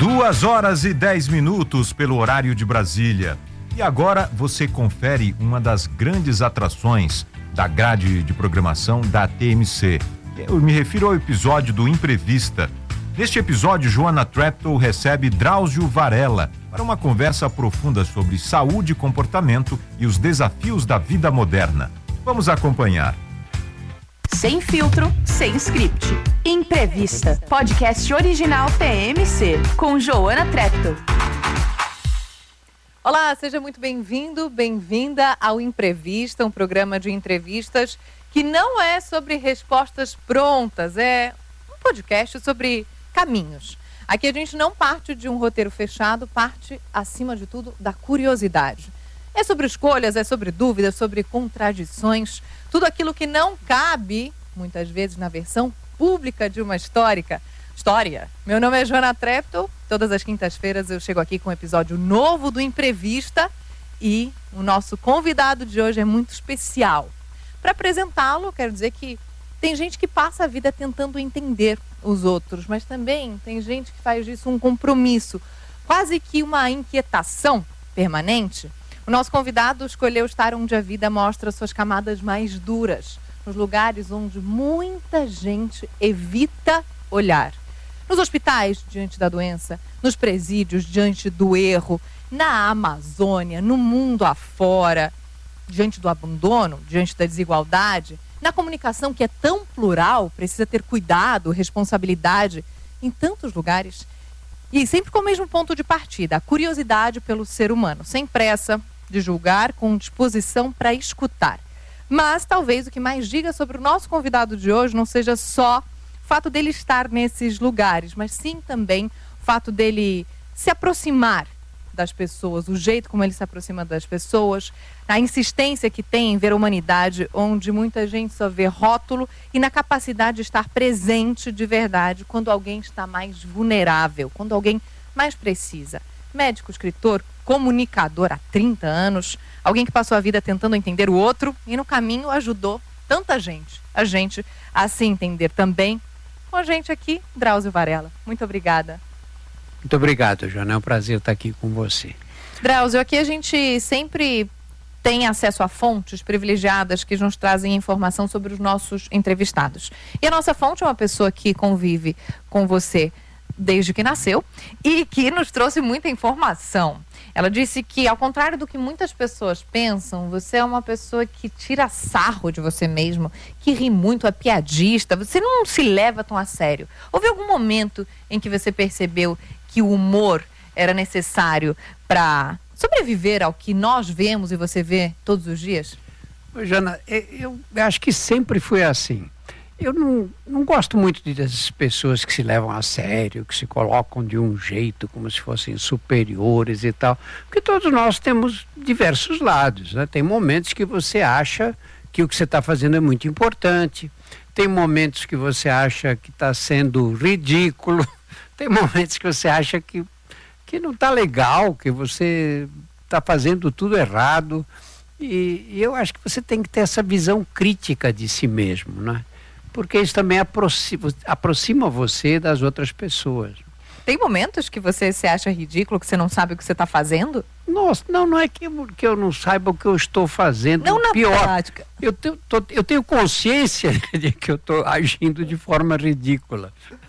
2h10 pelo horário de Brasília. E agora você confere uma das grandes atrações da grade de programação da TMC. Eu me refiro ao episódio do Imprevista. Neste episódio, Joana Treptow recebe Drauzio Varela para uma conversa profunda sobre saúde e comportamento e os desafios da vida moderna. Vamos acompanhar. Sem filtro, sem script. Imprevista, podcast original TMC, com Joana Treptow. Olá, seja muito bem-vindo, bem-vinda ao Imprevista, um programa de entrevistas que não é sobre respostas prontas, é um podcast sobre caminhos. Aqui a gente não parte de um roteiro fechado, parte, acima de tudo, da curiosidade. É sobre escolhas, é sobre dúvidas, sobre contradições, tudo aquilo que não cabe, muitas vezes, na versão pública de uma história. Meu nome é Joana Treptow, todas as quintas-feiras eu chego aqui com um episódio novo do Imprevista e o nosso convidado de hoje é muito especial. Para apresentá-lo, quero dizer que tem gente que passa a vida tentando entender os outros, mas também tem gente que faz disso um compromisso, quase que uma inquietação permanente. O nosso convidado escolheu estar onde a vida mostra suas camadas mais duras, nos lugares onde muita gente evita olhar. Nos hospitais, diante da doença, nos presídios, diante do erro, na Amazônia, no mundo afora, diante do abandono, diante da desigualdade, na comunicação que é tão plural, precisa ter cuidado, responsabilidade, em tantos lugares. E sempre com o mesmo ponto de partida, a curiosidade pelo ser humano, sem pressa de julgar, com disposição para escutar. Mas talvez o que mais diga sobre o nosso convidado de hoje não seja só o fato dele estar nesses lugares, mas sim também o fato dele se aproximar das pessoas, o jeito como ele se aproxima das pessoas, a insistência que tem em ver a humanidade onde muita gente só vê rótulo e na capacidade de estar presente de verdade quando alguém está mais vulnerável, quando alguém mais precisa. Médico, escritor, comunicador há 30 anos, alguém que passou a vida tentando entender o outro e no caminho ajudou tanta gente, a gente a se entender também. Com a gente aqui, Drauzio Varela. Muito obrigada. Muito obrigado, Joana. É um prazer estar aqui com você. Drauzio, aqui a gente sempre tem acesso a fontes privilegiadas que nos trazem informação sobre os nossos entrevistados. E a nossa fonte é uma pessoa que convive com você desde que nasceu e que nos trouxe muita informação. Ela disse que, ao contrário do que muitas pessoas pensam, você é uma pessoa que tira sarro de você mesmo, que ri muito, é piadista, você não se leva tão a sério. Houve algum momento em que você percebeu que o humor era necessário para sobreviver ao que nós vemos e você vê todos os dias? Jana, eu acho que sempre foi assim. Eu não gosto muito dessas pessoas que se levam a sério, que se colocam de um jeito como se fossem superiores e tal, porque todos nós temos diversos lados, né? Tem momentos que você acha que o que você está fazendo é muito importante, tem momentos que você acha que está sendo ridículo, tem momentos que você acha que não está legal, que você está fazendo tudo errado, e eu acho que você tem que ter essa visão crítica de si mesmo, né? Porque isso também aproxima você das outras pessoas. Tem momentos que você se acha ridículo, que você não sabe o que você está fazendo? Nossa, não é que eu não saiba o que eu estou fazendo. Não, na pior, prática. Eu tenho consciência de que eu estou agindo de forma ridícula.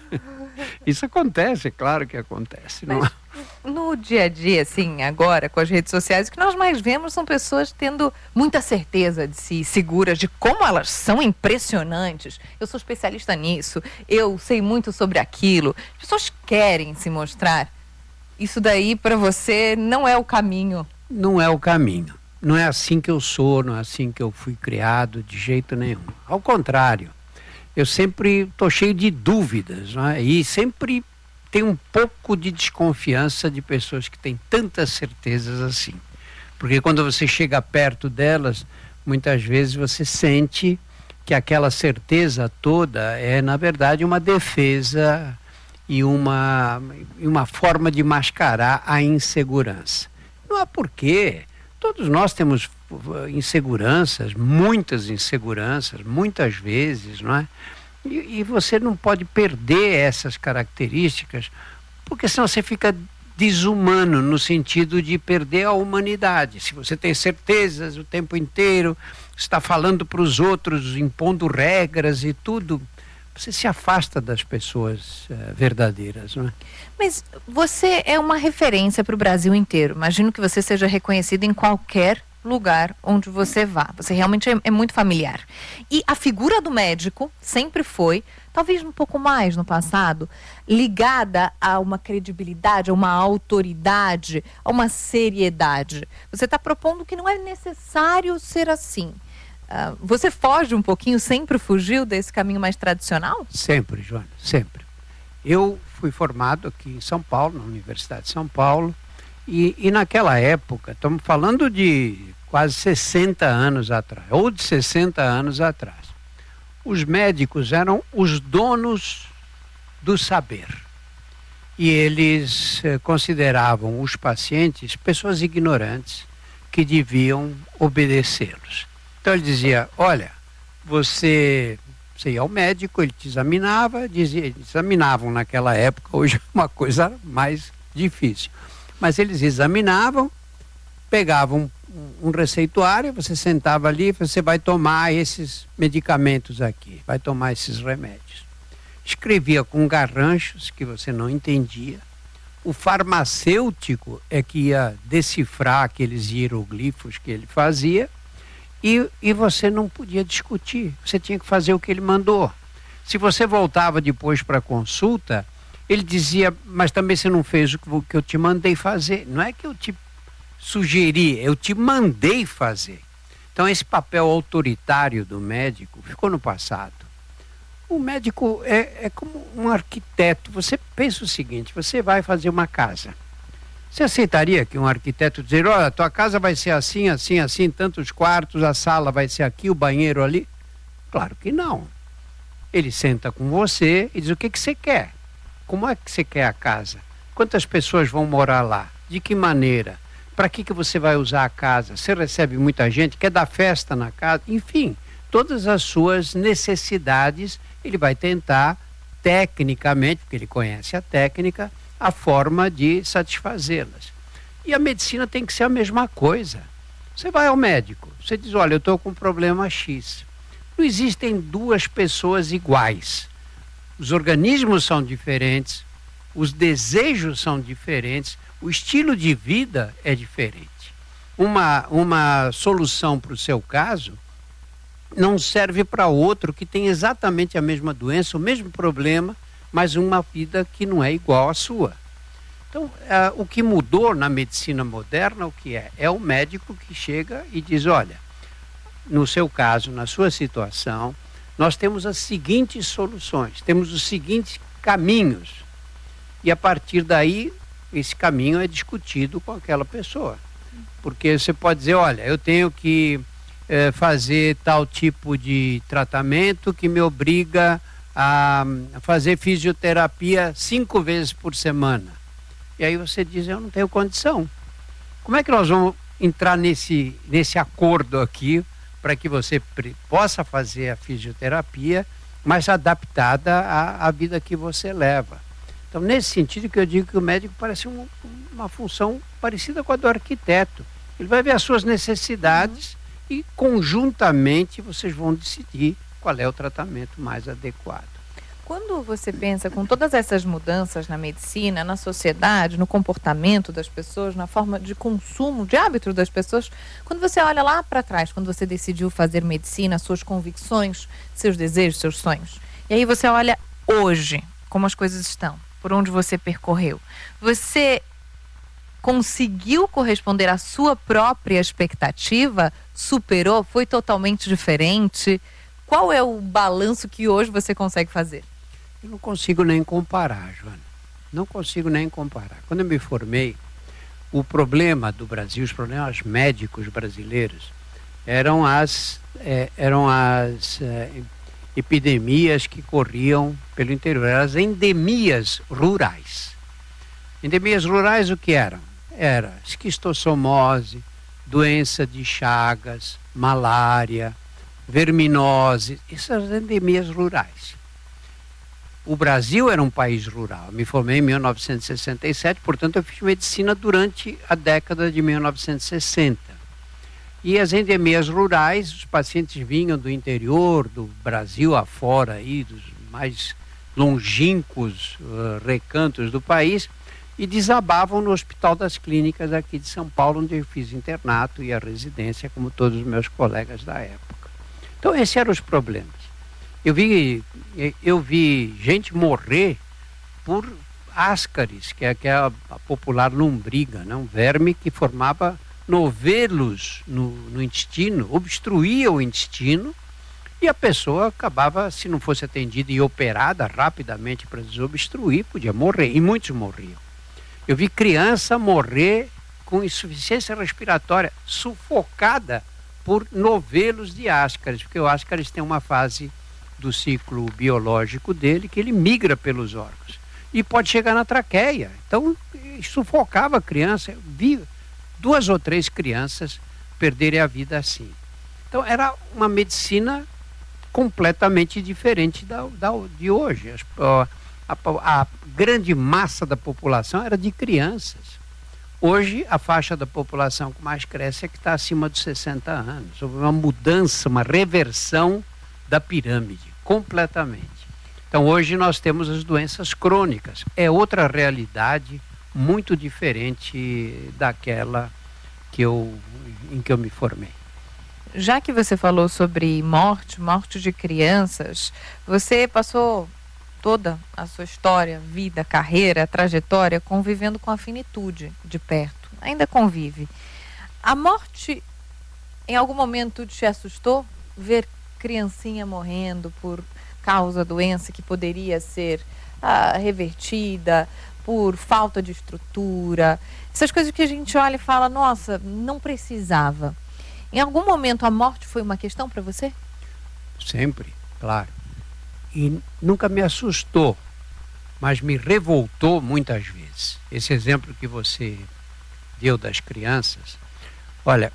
Isso acontece, claro que acontece. Mas no dia a dia, assim, agora, com as redes sociais, o que nós mais vemos são pessoas tendo muita certeza de si, seguras de como elas são impressionantes. Eu sou especialista nisso, eu sei muito sobre aquilo. As pessoas querem se mostrar. Isso daí, para você, não é o caminho. Não é o caminho. Não é assim que eu sou, não é assim que eu fui criado, de jeito nenhum. Ao contrário. Eu sempre estou cheio de dúvidas, né? E sempre tenho um pouco de desconfiança de pessoas que têm tantas certezas assim. Porque quando você chega perto delas, muitas vezes você sente que aquela certeza toda é, na verdade, uma defesa e uma forma de mascarar a insegurança. Não há porquê. Todos nós temos inseguranças, muitas inseguranças, muitas vezes, não é? E você não pode perder essas características porque senão você fica desumano no sentido de perder a humanidade. Se você tem certezas o tempo inteiro, está falando para os outros, impondo regras e tudo, você se afasta das pessoas verdadeiras, não é? Mas você é uma referência para o Brasil inteiro. Imagino que você seja reconhecido em qualquer lugar onde você vá. Você realmente é muito familiar. E a figura do médico sempre foi, talvez um pouco mais no passado, ligada a uma credibilidade, a uma autoridade, a uma seriedade. Você está propondo que não é necessário ser assim. Você foge um pouquinho, sempre fugiu desse caminho mais tradicional? Sempre, Joana, sempre. Eu fui formado aqui em São Paulo, na Universidade de São Paulo, e naquela época, estamos falando de quase 60 anos atrás, ou de 60 anos atrás, os médicos eram os donos do saber. E eles consideravam os pacientes pessoas ignorantes que deviam obedecê-los. Então ele dizia, olha, você ia ao médico, ele te examinava, examinavam naquela época, hoje é uma coisa mais difícil. Mas eles examinavam, pegavam um receituário, você sentava ali, você vai tomar esses medicamentos aqui, vai tomar esses remédios. Escrevia com garranchos que você não entendia. O farmacêutico é que ia decifrar aqueles hieroglifos que ele fazia. E você não podia discutir, você tinha que fazer o que ele mandou. Se você voltava depois para a consulta, ele dizia, mas também você não fez o que eu te mandei fazer. Não é que eu te sugeri, eu te mandei fazer. Então esse papel autoritário do médico ficou no passado. O médico é como um arquiteto. Você pensa o seguinte, você vai fazer uma casa. Você aceitaria que um arquiteto dizer, olha, tua casa vai ser assim, assim, assim, tantos quartos, a sala vai ser aqui, o banheiro ali? Claro que não. Ele senta com você e diz, o que você quer? Como é que você quer a casa? Quantas pessoas vão morar lá? De que maneira? Para que você vai usar a casa? Você recebe muita gente? Quer dar festa na casa? Enfim, todas as suas necessidades, ele vai tentar, tecnicamente, porque ele conhece a técnica, a forma de satisfazê-las. E a medicina tem que ser a mesma coisa. Você vai ao médico, você diz, olha, eu estou com um problema X. Não existem duas pessoas iguais. Os organismos são diferentes, os desejos são diferentes, o estilo de vida é diferente. Uma solução para o seu caso não serve para outro que tem exatamente a mesma doença, o mesmo problema, mas uma vida que não é igual à sua. Então, o que mudou na medicina moderna, o que é? É o médico que chega e diz, olha, no seu caso, na sua situação, nós temos as seguintes soluções, temos os seguintes caminhos. E a partir daí, esse caminho é discutido com aquela pessoa. Porque você pode dizer, olha, eu tenho que fazer tal tipo de tratamento que me obriga a fazer fisioterapia 5 vezes por semana. E aí você diz, eu não tenho condição. Como é que nós vamos entrar nesse acordo aqui para que você possa fazer a fisioterapia, mas adaptada à vida que você leva? Então, nesse sentido que eu digo que o médico parece uma função parecida com a do arquiteto. Ele vai ver as suas necessidades e conjuntamente vocês vão decidir qual é o tratamento mais adequado. Quando você pensa com todas essas mudanças na medicina, na sociedade, no comportamento das pessoas, na forma de consumo, de hábito das pessoas, quando você olha lá para trás, quando você decidiu fazer medicina, suas convicções, seus desejos, seus sonhos, e aí você olha hoje, como as coisas estão, por onde você percorreu, você conseguiu corresponder à sua própria expectativa? Superou? Foi totalmente diferente? Qual é o balanço que hoje você consegue fazer? Eu não consigo nem comparar, Joana. Não consigo nem comparar. Quando eu me formei, o problema do Brasil, os problemas médicos brasileiros, eram as epidemias que corriam pelo interior, eram as endemias rurais. Endemias rurais o que eram? Era esquistossomose, doença de Chagas, malária, verminose, essas endemias rurais. o Brasil era um país rural. Eu me formei em 1967, portanto eu fiz medicina durante a década de 1960. E as endemias rurais, os pacientes vinham do interior, do Brasil afora, aí, dos mais longínquos recantos do país, e desabavam no Hospital das Clínicas aqui de São Paulo, onde eu fiz internato e a residência, como todos os meus colegas da época. Então, esses eram os problemas. Eu vi gente morrer por ascaris, que é a popular lombriga, né? Um verme que formava novelos no intestino, obstruía o intestino, e a pessoa acabava, se não fosse atendida e operada rapidamente para desobstruir, podia morrer, e muitos morriam. Eu vi criança morrer com insuficiência respiratória, sufocada por novelos de ascaris, porque o ascaris tem uma fase do ciclo biológico dele que ele migra pelos órgãos e pode chegar na traqueia. Então, sufocava a criança. Eu vi 2 ou 3 crianças perderem a vida assim. Então, era uma medicina completamente diferente de hoje. A grande massa da população era de crianças. Hoje, a faixa da população que mais cresce é que está acima dos 60 anos. Houve uma mudança, uma reversão da pirâmide, completamente. Então, hoje nós temos as doenças crônicas. É outra realidade muito diferente daquela em que eu me formei. Já que você falou sobre morte de crianças, você passou toda a sua história, vida, carreira, trajetória, convivendo com a finitude de perto. Ainda convive. A morte, em algum momento, te assustou? Ver criancinha morrendo por causa da doença que poderia ser revertida, por falta de estrutura. Essas coisas que a gente olha e fala, nossa, não precisava. Em algum momento a morte foi uma questão para você? Sempre, claro. E nunca me assustou, mas me revoltou muitas vezes. Esse exemplo que você deu das crianças, olha,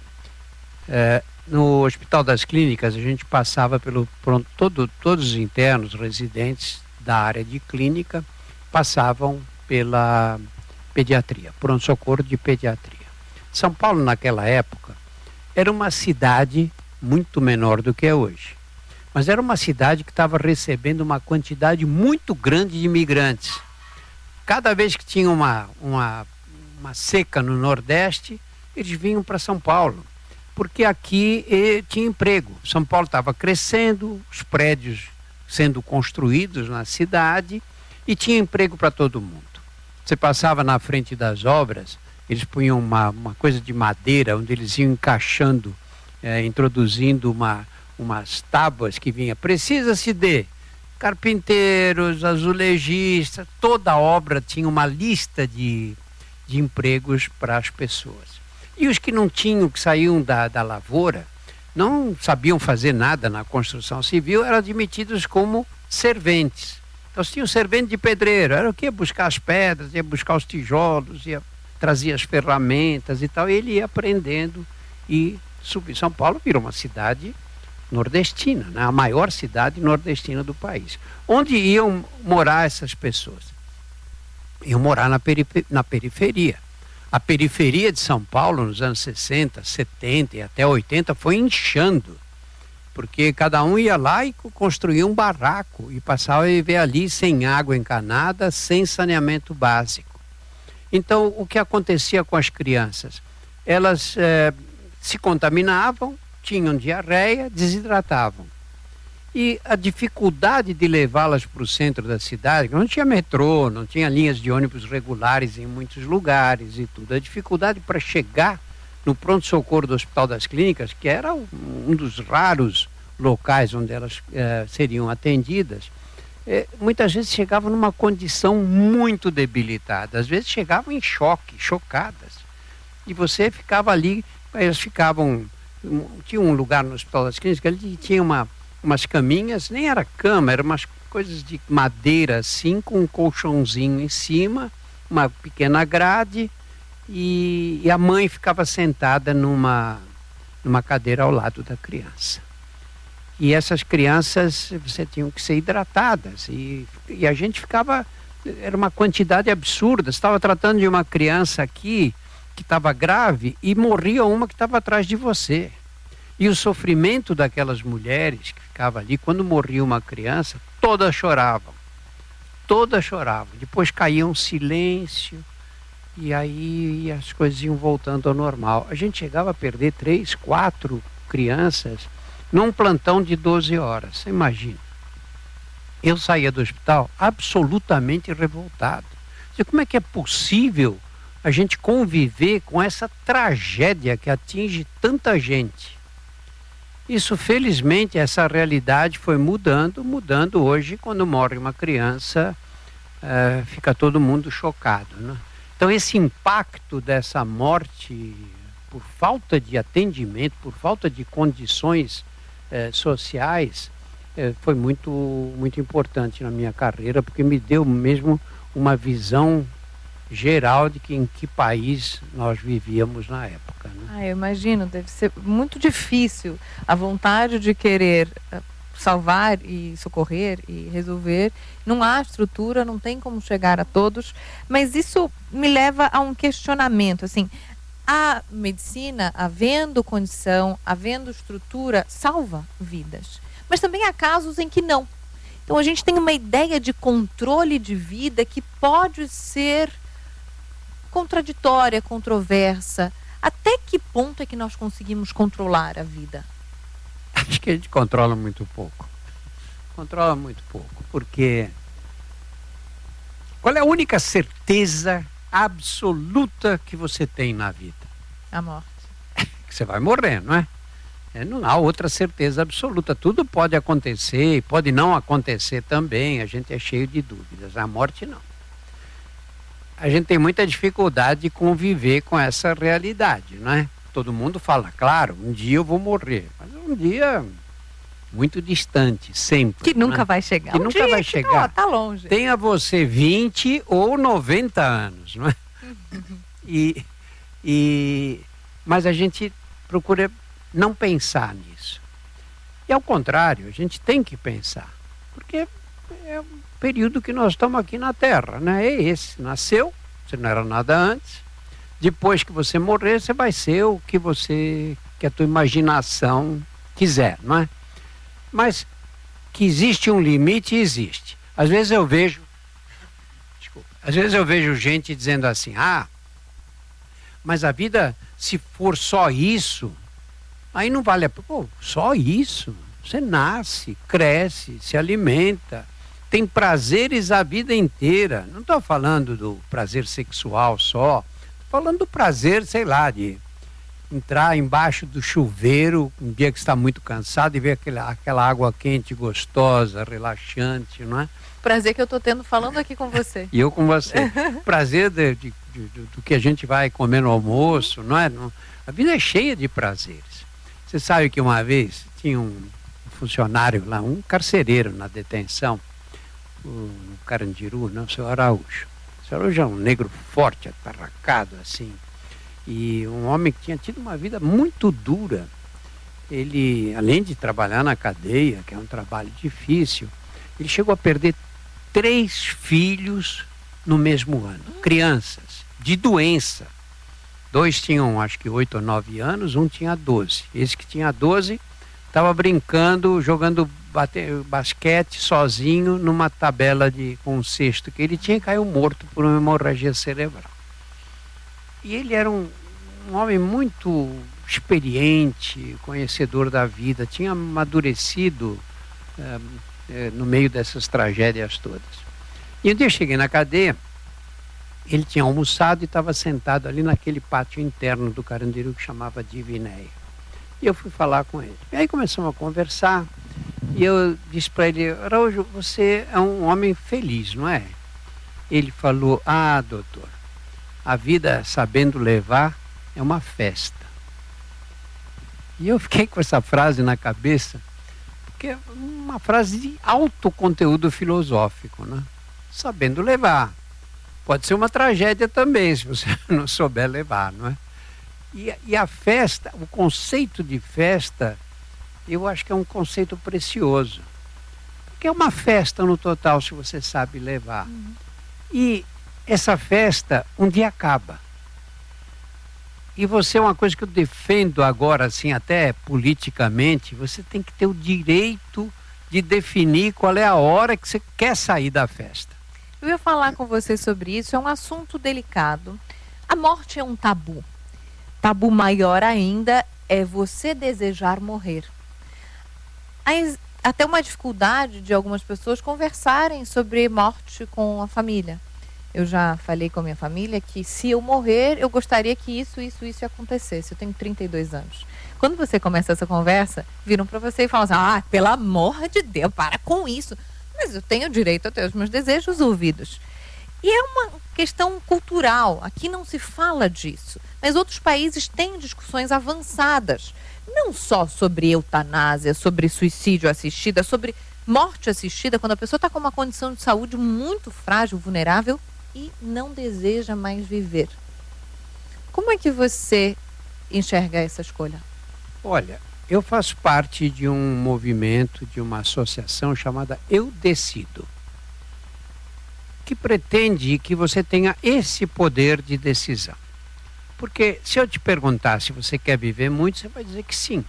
no Hospital das Clínicas a gente passava todos os internos, residentes da área de clínica, passavam pela pediatria, pronto-socorro de pediatria. São Paulo, naquela época, era uma cidade muito menor do que é hoje. Mas era uma cidade que estava recebendo uma quantidade muito grande de imigrantes. Cada vez que tinha uma seca no Nordeste, eles vinham para São Paulo, porque aqui tinha emprego. São Paulo estava crescendo, os prédios sendo construídos na cidade e tinha emprego para todo mundo. Você passava na frente das obras, eles punham uma coisa de madeira, onde eles iam encaixando, introduzindo umas tábuas que vinha, precisa-se de carpinteiros, azulejistas, toda a obra tinha uma lista de empregos para as pessoas. E os que não tinham, que saíam da lavoura, não sabiam fazer nada na construção civil, eram admitidos como serventes. Então, se tinha um servente de pedreiro, era o que? Ia buscar as pedras, ia buscar os tijolos, trazia as ferramentas e tal, e ele ia aprendendo e subir. São Paulo virou uma cidade nordestina, né? A maior cidade nordestina do país. Onde iam morar essas pessoas? Iam morar na periferia. A periferia de São Paulo, nos anos 60, 70 e até 80, foi inchando, porque cada um ia lá e construía um barraco e passava a viver ali sem água encanada, sem saneamento básico. Então, o que acontecia com as crianças? Elas se contaminavam, tinham diarreia, desidratavam. E a dificuldade de levá-las para o centro da cidade, não tinha metrô, não tinha linhas de ônibus regulares em muitos lugares e tudo. A dificuldade para chegar no pronto-socorro do Hospital das Clínicas, que era um dos raros locais onde elas seriam atendidas, muitas vezes chegavam numa condição muito debilitada. Às vezes chegavam em choque, chocadas. E você ficava ali, elas ficavam... Tinha um lugar no Hospital das Clínicas, ele tinha umas caminhas, nem era cama, eram umas coisas de madeira assim, com um colchãozinho em cima, uma pequena grade, e a mãe ficava sentada numa cadeira ao lado da criança. E essas crianças, você tinha que ser hidratadas. E a gente ficava... Era uma quantidade absurda. Você estava tratando de uma criança aqui que estava grave e morria uma que estava atrás de você. E o sofrimento daquelas mulheres que ficavam ali, quando morria uma criança, todas choravam. Todas choravam. Depois caía um silêncio e aí as coisas iam voltando ao normal. A gente chegava a perder 3, 4 crianças num plantão de 12 horas. Você imagina. Eu saía do hospital absolutamente revoltado. Como é que é possível a gente conviver com essa tragédia que atinge tanta gente? Isso, felizmente, essa realidade foi mudando hoje. Quando morre uma criança, fica todo mundo chocado, né? Então, esse impacto dessa morte por falta de atendimento, por falta de condições sociais, foi muito, muito importante na minha carreira, porque me deu mesmo uma visão geral de em que país nós vivíamos na época, né? Eu imagino, deve ser muito difícil a vontade de querer salvar e socorrer e resolver. Não há estrutura, não tem como chegar a todos, mas isso me leva a um questionamento, assim, a medicina, havendo condição, havendo estrutura, salva vidas. Mas também há casos em que não. Então a gente tem uma ideia de controle de vida que pode ser contraditória, controversa. Até que ponto é que nós conseguimos controlar a vida? Acho que a gente controla muito pouco. Controla muito pouco, porque qual é a única certeza absoluta que você tem na vida? A morte. Que você vai morrer, não é? Não há outra certeza absoluta. Tudo pode acontecer e pode não acontecer também. A gente é cheio de dúvidas. A morte não. A gente tem muita dificuldade de conviver com essa realidade, não é? Todo mundo fala, claro, um dia eu vou morrer. Mas um dia muito distante, sempre. Que nunca vai chegar. Que nunca vai chegar. Está longe. Tenha você 20 ou 90 anos, não é? Mas a gente procura não pensar nisso. E ao contrário, a gente tem que pensar. Porque é o período que nós estamos aqui na Terra, né? É esse. Nasceu, você não era nada antes. Depois que você morrer, você vai ser o que a tua imaginação quiser, não é? Mas que existe um limite, existe. Às vezes eu vejo gente dizendo assim, mas a vida, se for só isso, aí não vale a pena. Pô, só isso? Você nasce, cresce, se alimenta, tem prazeres a vida inteira. Não estou falando do prazer sexual só, estou falando do prazer, sei lá, de entrar embaixo do chuveiro um dia que está muito cansado e ver aquela água quente, gostosa, relaxante, não é? Prazer que eu estou tendo falando aqui com você. E eu com você. Prazer do que a gente vai comer no almoço, não é? A vida é cheia de prazeres. Você sabe que uma vez tinha um funcionário lá, um carcereiro na detenção, no Carandiru, não, o senhor Araújo. O senhor Araújo é um negro forte, atarracado, assim. E um homem que tinha tido uma vida muito dura. Ele, além de trabalhar na cadeia, que é um trabalho difícil, ele chegou a perder 3 filhos no mesmo ano. Crianças, de doença. 2 tinham, acho que 8 ou 9 anos, um tinha 12. Esse que tinha 12 estava brincando, jogando basquete sozinho numa tabela com um cesto que ele tinha e caiu morto por uma hemorragia cerebral. E ele era um homem muito experiente, conhecedor da vida, tinha amadurecido no meio dessas tragédias todas. E um dia eu cheguei na cadeia, ele tinha almoçado e estava sentado ali naquele pátio interno do Carandiru que chamava Divinéia. E eu fui falar com ele. E aí começamos a conversar e eu disse para ele, Araújo, você é um homem feliz, não é? Ele falou, doutor, a vida sabendo levar é uma festa. E eu fiquei com essa frase na cabeça, porque é uma frase de alto conteúdo filosófico, né? Sabendo levar. Pode ser uma tragédia também, se você não souber levar, não é? E a festa, o conceito de festa, Eu acho que é um conceito precioso. Porque é uma festa no total, se você sabe levar. E essa festa um dia acaba. E você, uma coisa que eu defendo agora, assim, até politicamente, você tem que ter o direito de definir qual é a hora que você quer sair da festa. Eu ia falar com você sobre isso, é um assunto delicado. A morte é um tabu. Tabu maior ainda é você desejar morrer. Até uma dificuldade de algumas pessoas conversarem sobre morte com a família. Eu já falei com a minha família que se eu morrer, eu gostaria que isso acontecesse. Eu tenho 32 anos. Quando você começa essa conversa, viram para você e falam assim, pelo amor de Deus, para com isso. Mas eu tenho direito a ter os meus desejos ouvidos. E é uma questão cultural. Aqui não se fala disso. Mas outros países têm discussões avançadas. Não só sobre eutanásia, sobre suicídio assistida, sobre morte assistida, quando a pessoa está com uma condição de saúde muito frágil, vulnerável e não deseja mais viver. Como é que você enxerga essa escolha? Olha, eu faço parte de um movimento, de uma associação chamada Eu Decido, que pretende que você tenha esse poder de decisão. Porque se eu te perguntar se você quer viver muito, você vai dizer que sim.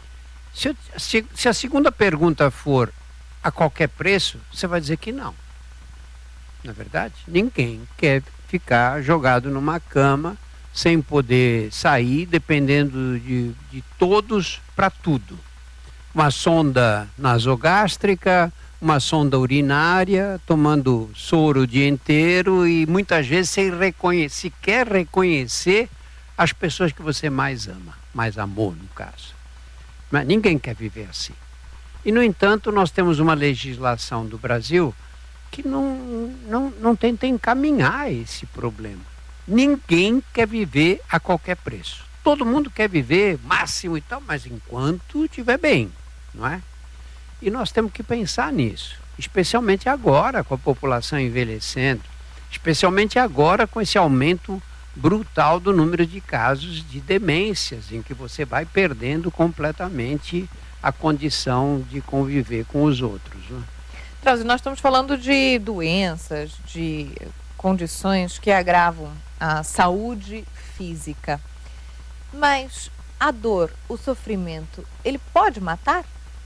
Se a segunda pergunta for a qualquer preço, você vai dizer que não. Na verdade, ninguém quer ficar jogado numa cama sem poder sair, dependendo de todos para tudo. Uma sonda nasogástrica, uma sonda urinária, tomando soro o dia inteiro e muitas vezes sem sequer reconhecer as pessoas que você mais ama, mais amou no caso. Mas ninguém quer viver assim. E no entanto nós temos uma legislação do Brasil que não tenta encaminhar esse problema. Ninguém quer viver a qualquer preço. Todo mundo quer viver máximo e tal, mas enquanto estiver bem, não é? E nós temos que pensar nisso, especialmente agora com a população envelhecendo, especialmente agora com esse aumento brutal do número de casos de demências, em que você vai perdendo completamente a condição de conviver com os outros. Né? Drauzio, nós estamos falando de doenças, de condições que agravam a saúde física. Mas a dor, o sofrimento, ele pode matar?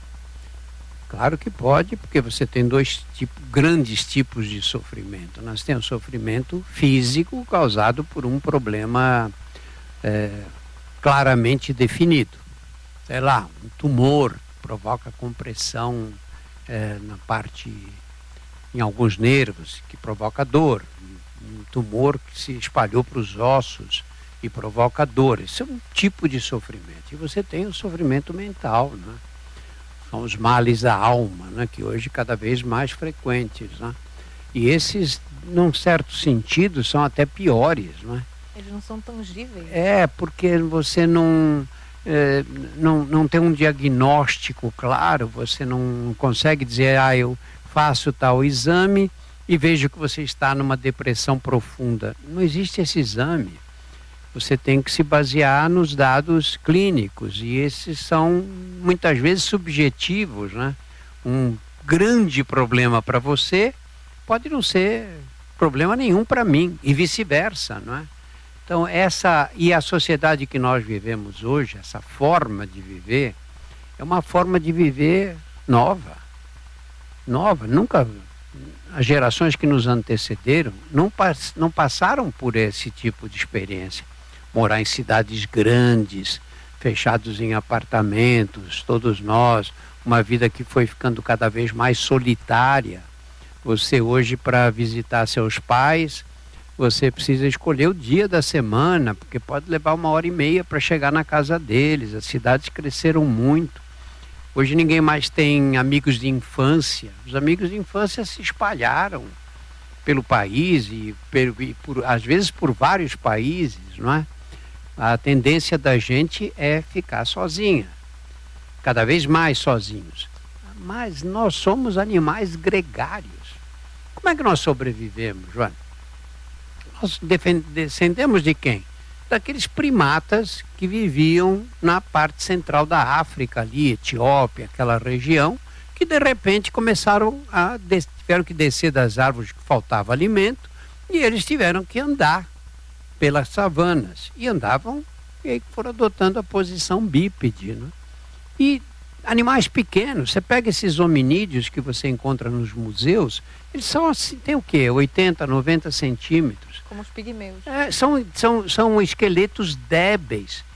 Claro que pode, porque você tem dois grandes tipos de sofrimento. Nós temos o sofrimento físico causado por um problema claramente definido. Sei lá, um tumor provoca compressão na parte, em alguns nervos, que provoca dor. Um tumor que se espalhou para os ossos e provoca dor. Isso é um tipo de sofrimento. E você tem o sofrimento mental, né? São os males da alma, né? Que hoje cada vez mais frequentes, né? E esses, num certo sentido, são até piores, né? Eles não são tangíveis. Porque você não tem um diagnóstico claro, você não consegue dizer, eu faço tal exame e vejo que você está numa depressão profunda. Não existe esse exame. Você tem que se basear nos dados clínicos e esses são muitas vezes subjetivos, né? Um grande problema para você pode não ser problema nenhum para mim e vice-versa, não é? Então a sociedade que nós vivemos hoje, essa forma de viver, é uma forma de viver nova. Nunca as gerações que nos antecederam não passaram por esse tipo de experiência. Morar em cidades grandes, fechados em apartamentos, todos nós, uma vida que foi ficando cada vez mais solitária. Você hoje, para visitar seus pais, você precisa escolher o dia da semana, porque pode levar 1h30 para chegar na casa deles. As cidades cresceram muito. Hoje ninguém mais tem amigos de infância. Os amigos de infância se espalharam pelo país e às vezes por vários países, não é? A tendência da gente é ficar sozinha, cada vez mais sozinhos. Mas nós somos animais gregários. Como é que nós sobrevivemos, Joana? Nós descendemos de quem? daqueles primatas que viviam na parte central da África, ali, Etiópia, aquela região, que de repente tiveram que descer das árvores que faltava alimento, e eles tiveram que andar pelas savanas. E andavam, e aí foram adotando a posição bípede, né? E animais pequenos, você pega esses hominídeos que você encontra nos museus, eles são assim, tem o quê? 80, 90 centímetros. Como os pigmeus. São esqueletos débeis.